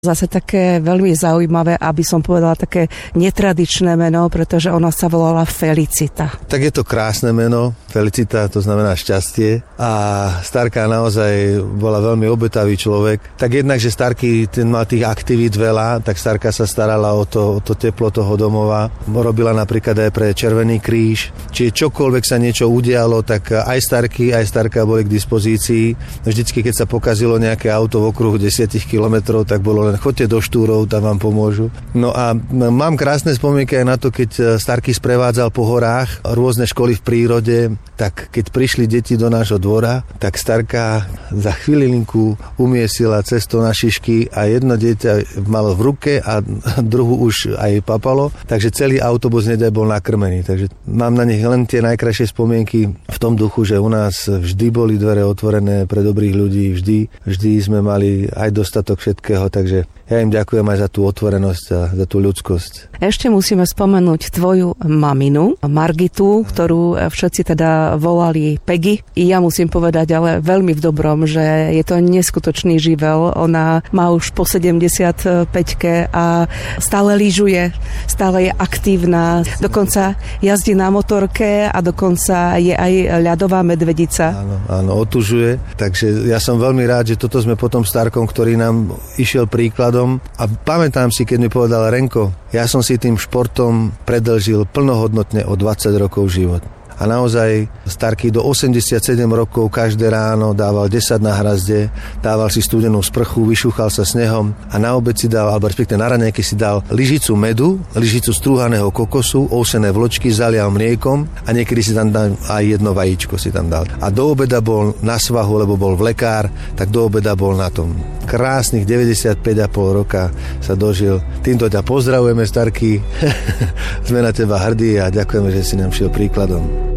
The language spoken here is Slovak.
Zase také veľmi zaujímavé, aby som povedala také netradičné meno, pretože ona sa volala Felicita. Tak je to krásne meno, Felicita, to znamená šťastie. A Starka naozaj bola veľmi obetavý človek. Tak jednak, že Starky ten mal tých aktivít veľa, tak Starka sa starala o to teplo toho domova. Robila napríklad aj pre Červený kríž. Čiže čokoľvek sa niečo udialo, tak aj Starky, aj Starka boli k dispozícii. Vždycky, keď sa pokazilo nejaké auto v okruhu 10 kilometrov, tak bolo choďte do Štúrov, tam vám pomôžu. No a mám krásne spomienky aj na to, keď Starky sprevádzal po horách rôzne školy v prírode, tak keď prišli deti do nášho dvora, tak Starka za chvíľinku umiestila cestu na šišky a jedno dieťa malo v ruke a druhu už aj papalo, takže celý autobus nedaj bol nakrmený. Takže mám na nich len tie najkrajšie spomienky v tom duchu, že u nás vždy boli dvere otvorené pre dobrých ľudí, vždy sme mali aj dostatok všetkého, takže ja im ďakujem aj za tú otvorenosť a za tú ľudskosť. Ešte musíme spomenúť tvoju maminu, Margitu, ktorú všetci teda volali Peggy. I ja musím povedať, ale veľmi v dobrom, že je to neskutočný živel. Ona má už po 75-ke a stále lyžuje, stále je aktívna. Dokonca jazdí na motorke a dokonca je aj ľadová medvedica. Áno, otužuje. Takže ja som veľmi rád, že toto sme potom Starkom, ktorý nám išiel príkladom. A pamätám si, keď mi povedal Renko, ja som si tým športom predĺžil plnohodnotne o 20 rokov život. A naozaj Starky do 87 rokov každé ráno dával 10 na hrazde, dával si studenú sprchu, vyšúchal sa snehom a na obed si dal, alebo respektíve na raňajky si dal lyžicu medu, lyžicu strúhaného kokosu, ovsené vločky, zalial mliekom a niekedy si tam dal aj jedno vajíčko si tam dal. A do obeda bol na svahu, lebo bol vlekár, tak do obeda bol na tom. Krásnych 95,5 roka sa dožil. Týmto ťa pozdravujeme, Starky. Sme na teba hrdí a ďakujeme, že si nám šiel príkladom.